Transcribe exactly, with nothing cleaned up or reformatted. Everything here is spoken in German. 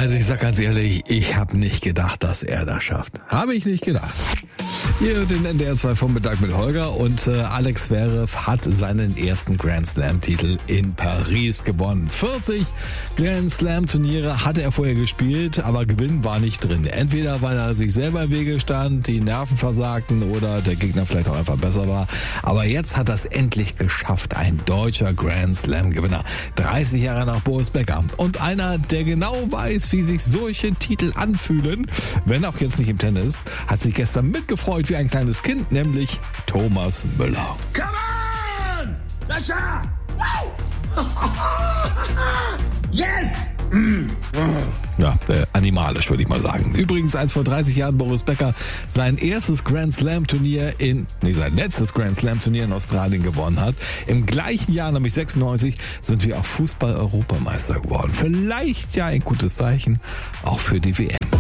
Also ich sag ganz ehrlich, ich habe nicht gedacht, dass er das schafft. Habe ich nicht gedacht. Hier den N D R zwei Vormittag mit Holger und äh, Alex Zverev hat seinen ersten Grand Slam Titel in Paris gewonnen. vierzig Grand Slam Turniere hatte er vorher gespielt, aber Gewinn war nicht drin. Entweder weil er sich selber im Wege stand, die Nerven versagten oder der Gegner vielleicht auch einfach besser war. Aber jetzt hat er es endlich geschafft, ein deutscher Grand Slam Gewinner. dreißig Jahre nach Boris Becker und einer, der genau weiß, wie sich solche Titel anfühlen, wenn auch jetzt nicht im Tennis, hat sich gestern mitgefreut wie ein kleines Kind, nämlich Thomas Müller. Come on! Sascha! Wow! Yes! Ja, äh, animalisch würde ich mal sagen. Übrigens, als vor dreißig Jahren Boris Becker sein erstes Grand Slam Turnier in, nee, sein letztes Grand Slam Turnier in Australien gewonnen hat. Im gleichen Jahr, nämlich sechsundneunzig, sind wir auch Fußball-Europameister geworden. Vielleicht ja ein gutes Zeichen, auch für die W M.